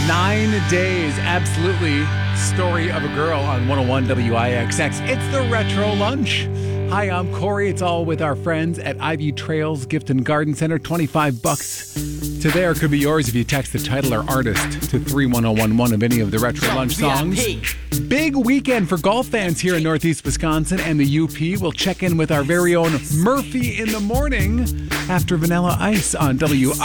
9 days, absolutely. Story of a girl on 101 WIXX. It's the Retro Lunch. Hi, I'm Corey. It's all with our friends at Ivy Trails Gift and Garden Center. $25 to there could be yours if you text the title or artist to 31011 of any of the Retro Lunch songs. Big weekend for golf fans here in Northeast Wisconsin and the UP. We'll check in with our very own Murphy in the morning after Vanilla Ice on WIXX.